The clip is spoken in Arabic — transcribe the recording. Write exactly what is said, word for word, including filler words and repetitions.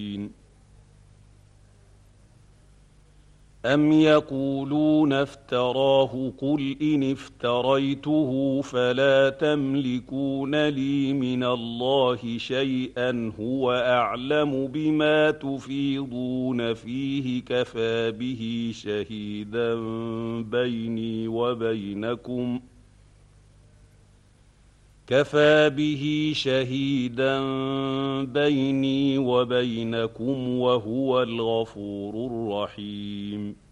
أَمْ يَقُولُونَ افْتَرَاهُ قُلْ إِنِ افْتَرَيْتُهُ فَلَا تَمْلِكُونَ لِي مِنَ اللَّهِ شَيْئًا هُوَ أَعْلَمُ بِمَا تُفِيضُونَ فِيهِ كَفَىٰ بِهِ شَهِيدًا بَيْنِي وَبَيْنَكُمْ كَفَىٰ بِهِ شَهِيدًا بَيْنِي وَبَيْنَكُمْ وَهُوَ الْغَفُورُ الرَّحِيمُ